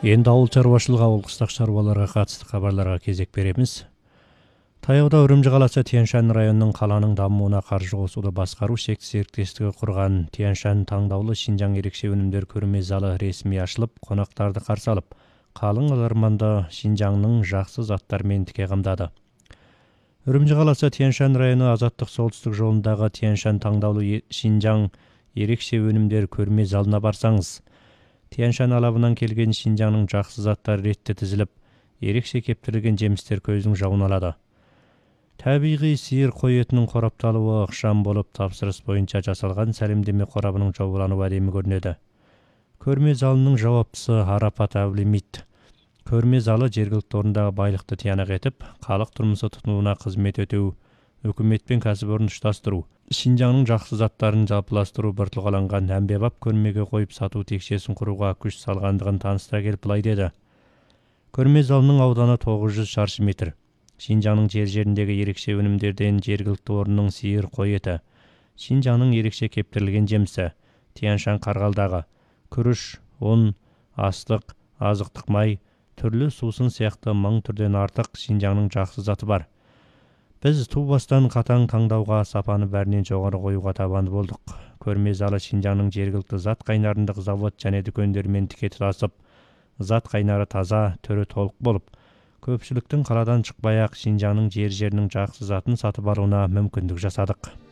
Енді ауыл шаруашылығы ауыл қыстақ шаруаларға қатысты хабарларға кезек береміз. Таяуда Үрімжі қаласы Тянь-Шань районының қаланың дамуына қаржы қосуды басқару шекті серіктестігі құрған Тянь-Шань таңдаулы Шинжаң ерекше өнімдер көрме залы ресми ашылып, қонақтарды қарсы алып, қалың орманды Шинжаңның жақсы заттарымен тіке қамдады. Үрімжі қаласы Тянь-Шань районы азаттық солтүстік жолындағы Тянь-Шань таңдаулы Шинжаң ерекше өнімдер көрме залына барсаңыз, Тянь-Шань алабынан келген Шинжаңның жақсы заттары ретте тізіліп, ерекше кептірілген жемістер көздің жауын алады. Табиғи сиыр қой етінің қорапталуы ықшам болып, тапсырыс бойынша жасалған сәлемдеме қорабының жобалануы әдемі көрінеді. Көрме залының жауаптысы Арапат Әулимит. Көрме залы жергілікті орындағы байлықты тиянақ етіп, халық тұрмысы тұтынуына қызмет ету, үкімет пен кәсіпорын ұштастыру, Шинжаңның жақсы заттарын жалпыластыру біртұлғаланған әмбебап көрмеге қойып сату текшесін құруға күш салғандығын таныстыра келіп былай деді. Көрме залының ауданы 900 шаршы метр. Шинжаңның жер-жеріндегі ерекше өнімдерден жергілікті орынның сиыр қой еті, Шинжаңның ерекше кептірілген жемісі, Тянь-Шань қарғалдағы күріш, ұн, астық, азықтық май, түрлі сусын сияқты мың түрден артық Шинжаңның жақсы заты бар. Біз ту бастан қатаң таңдауға, сапаны бәрінен жоғары қоюға табанды болдық. Көрме залы Шинжаңның жергілікті зат қайнарындық завод және дүкендермен тіке тұтасып, зат қайнары таза, түрі толық болып, көпшіліктің қаладан шықпай-ақ Шинжаңның жер-жерінің жақсы затын сатып алуына мүмкіндік жасадық.